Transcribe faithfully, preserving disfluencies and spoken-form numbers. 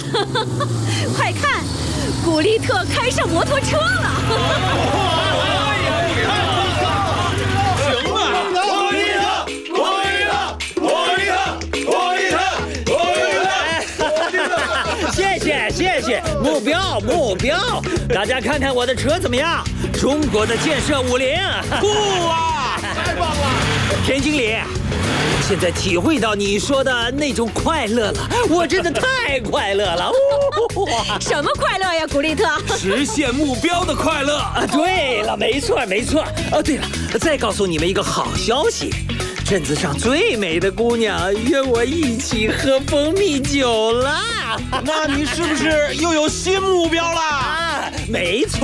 快看，古力特开上摩托车了。 谢谢谢谢，目标目标，大家看看我的车怎么样？中国的建设五菱， 酷啊！太棒了！ 田经理，我现在体会到你说的那种快乐了，我真的太快乐了！ 哇，什么快乐呀，古力特？ 实现目标的快乐。 啊，对了，没错没错。哦，对了，再告诉你们一个好消息。镇子上最美的姑娘约我一起喝蜂蜜酒了， 那你是不是又有新目标啦？ 啊，没错。